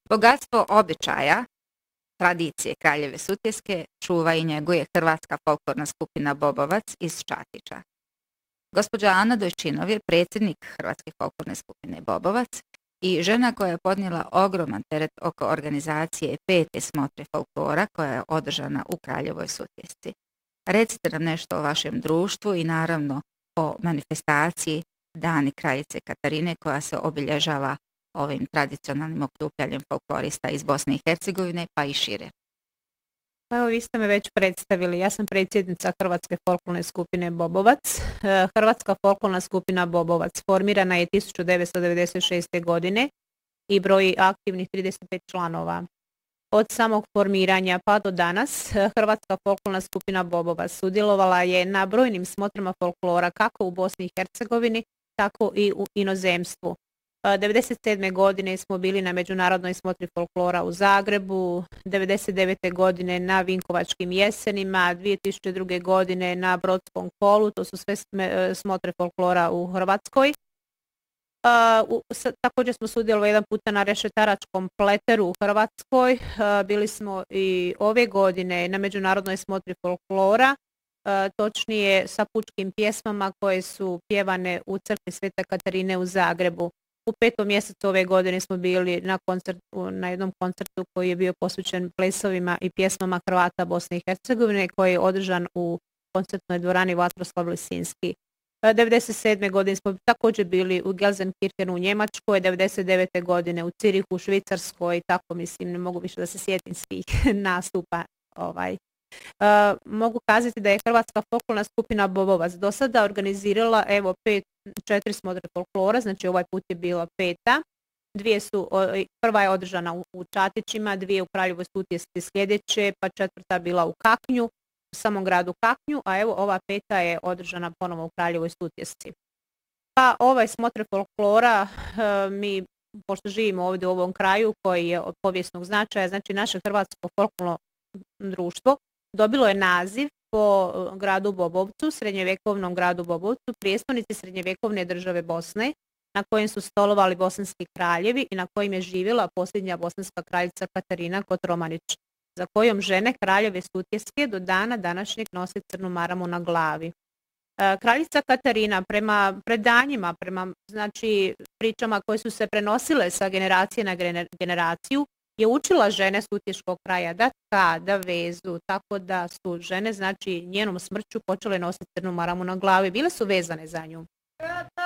Bogatstvo običaja, tradicije Kraljeve Sutjeske čuva i njeguje hrvatska folklorna skupina Bobovac iz Čatića. Gospođa Ana Dojčinov je predsjednik Hrvatske folklorne skupine Bobovac i žena koja je podnijela ogroman teret oko organizacije 5. smotre folklora koja je održana u Kraljevoj Sutjesci. Recite nam nešto o vašem društvu i naravno o manifestaciji Dani Kraljice Katarine koja se obilježava ovim tradicionalnim okupljanjem folklorista iz Bosne i Hercegovine pa i šire. Pa evo, vi ste me već predstavili. Ja sam predsjednica Hrvatske folklorne skupine Bobovac. Hrvatska folklorna skupina Bobovac formirana je 1996. godine i broji aktivnih 35 članova. Od samog formiranja pa do danas Hrvatska folklorna skupina Bobovac sudjelovala je na brojnim smotrama folklora kako u Bosni i Hercegovini, tako i u inozemstvu. 1997. godine smo bili na međunarodnoj smotri folklora u Zagrebu, 1999. godine na Vinkovačkim jesenima, 2002. godine na Brodskom kolu, to su sve smotre folklora u Hrvatskoj. Također smo sudjelovali jedan puta na Rešetaračkom pleteru u Hrvatskoj, bili smo i ove godine na međunarodnoj smotri folklora, točnije sa pučkim pjesmama koje su pjevane u crkvi Svete Katarine u Zagrebu. U 5. mjesecu ove godine smo bili na jednom koncertu koji je bio posvećen plesovima i pjesmama Hrvata Bosne i Hercegovine koji je održan u koncertnoj dvorani Vatroslav Lisinski. 1997. godine smo također bili u Gelsenkirchenu u Njemačkoj, 1999. godine u Cirihu u Švicarskoj, tako mislim, ne mogu više da se sjetim svih nastupa. Mogu kazati da je Hrvatska folklorna skupina Bobovac do sada organizirala 4 smotre folklora, znači ovaj put je bila 5. Prva je održana u Čatićima, 2 u Kraljevoj Sutjesci sljedeće, pa 4. bila u Kaknju, u samom gradu Kaknju, a evo ova 5. je održana ponovo u Kraljevoj Sutjesci. Pa ovaj smotre folklora, mi pošto živimo ovdje u ovom kraju koji je od povijesnog značaja, znači naše Hrvatsko folklorno društvo dobilo je naziv po gradu Bobovcu, srednjevjekovnom gradu Bobovcu, prijestolnici srednjevjekovne države Bosne, na kojem su stolovali bosanski kraljevi i na kojim je živjela posljednja bosanska kraljica Katarina Kotromanić, za kojom žene Kraljeve Sutjeske do dana današnjeg nose crnu maramu na glavi. Kraljica Katarina prema predanjima, prema pričama koje su se prenosile sa generacije na generaciju, je učila žene Sutješkog kraja da tka, da vezu, tako da su žene, njenom smrću počele nositi crnu maramu na glavi, bile su vezane za nju.